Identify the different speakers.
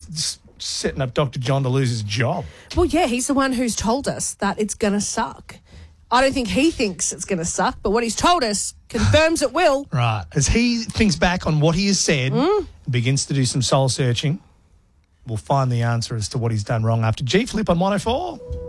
Speaker 1: setting up Dr. John to lose his job.
Speaker 2: Well, yeah, he's the one who's told us that it's going to suck. I don't think he thinks it's going to suck, but what he's told us confirms it will.
Speaker 1: Right. As he thinks back on what he has said and begins to do some soul searching, we'll find the answer as to what he's done wrong after G Flip on 104.